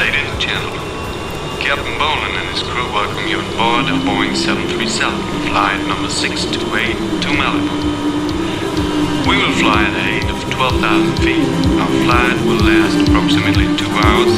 Ladies and gentlemen, Captain Boland and his crew welcome you aboard a Boeing 737, flight number 628 to Malibu. We will fly at a height of 12,000 feet. Our flight will last approximately 2 hours.